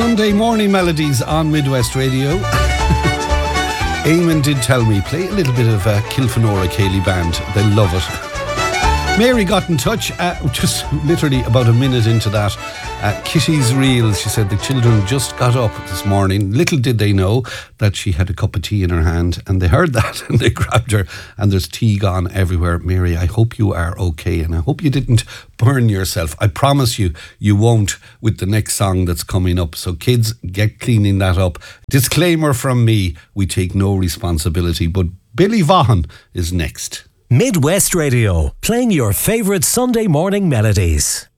Sunday morning melodies on Midwest Radio. Eamon did tell me, play a little bit of Kilfenora Cayley Band. They love it. Mary got in touch, just literally about a minute into that. Kitty's Reels, she said the children just got up this morning. Little did they know that she had a cup of tea in her hand, and they heard that and they grabbed her, and there's tea gone everywhere. Mary, I hope you are okay, and I hope you didn't burn yourself. I promise you, you won't with the next song that's coming up. So kids, get cleaning that up. Disclaimer from me, we take no responsibility, but Billy Vaughan is next. Midwest Radio, playing your favourite Sunday morning melodies.